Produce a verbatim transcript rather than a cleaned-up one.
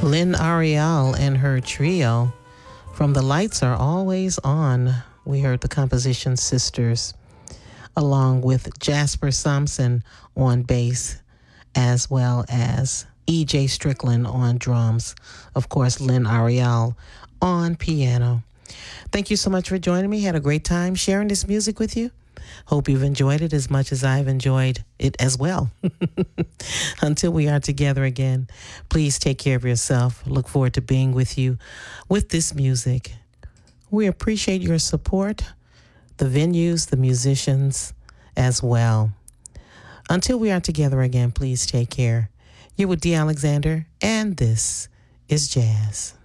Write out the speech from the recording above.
Lynn Ariel and her trio from The Lights Are Always On. We heard the composition Sisters, along with Jasper Sampson on bass, as well as E J Strickland on drums. Of course, Lynn Ariel on piano. Thank you so much for joining me. Had a great time sharing this music with you. Hope you've enjoyed it as much as I've enjoyed it as well. Until we are together again, please take care of yourself. Look forward to being with you with this music. We appreciate your support, the venues, the musicians as well. Until we are together again, please take care. You're with D. Alexander, and this is Jazz.